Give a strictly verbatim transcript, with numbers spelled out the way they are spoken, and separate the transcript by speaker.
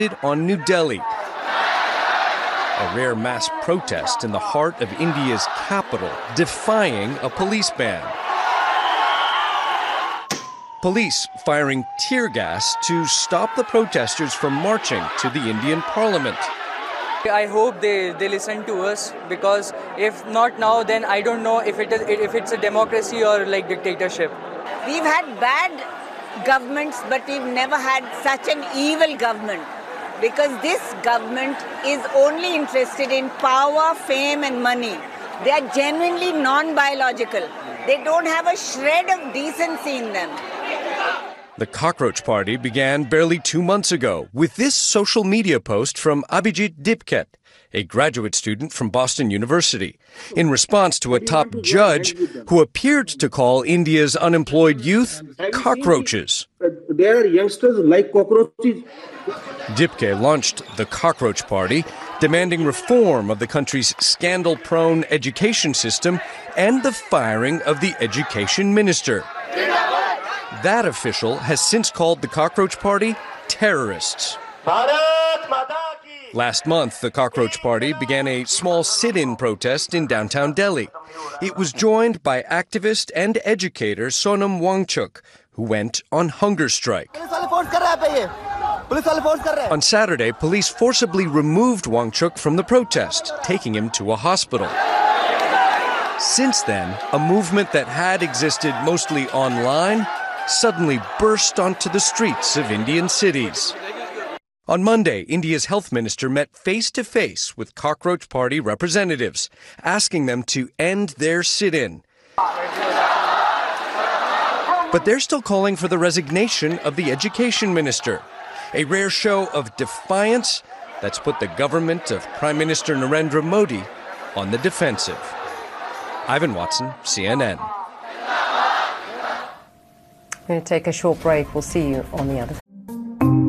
Speaker 1: on New Delhi, a rare mass protest in the heart of India's capital, defying a police ban. Police firing tear gas to stop the protesters from marching to the Indian Parliament.
Speaker 2: I hope they, they listen to us, because if not now, then I don't know if it is if it's a democracy or like dictatorship.
Speaker 3: We've had bad governments, but we've never had such an evil government, because this government is only interested in power, fame and money. They are genuinely non-biological. They don't have a shred of decency in them.
Speaker 1: The Cockroach Party began barely two months ago with this social media post from Abhijit Dipket, a graduate student from Boston University, in response to a top judge who appeared to call India's unemployed youth cockroaches.
Speaker 4: They are youngsters like cockroaches.
Speaker 1: Dipke launched the Cockroach Party, demanding reform of the country's scandal-prone education system and the firing of the education minister. That official has since called the Cockroach Party terrorists. Last month, the Cockroach Party began a small sit-in protest in downtown Delhi. It was joined by activist and educator Sonam Wangchuk, who went on hunger strike. On Saturday, police forcibly removed Wangchuk from the protest, taking him to a hospital. Since then, a movement that had existed mostly online suddenly burst onto the streets of Indian cities. On Monday, India's health minister met face-to-face with Cockroach Party representatives, asking them to end their sit-in. But they're still calling for the resignation of the education minister, a rare show of defiance that's put the government of Prime Minister Narendra Modi on the defensive. Ivan Watson, C N N.
Speaker 5: We're going to take a short break. We'll see you on the other side.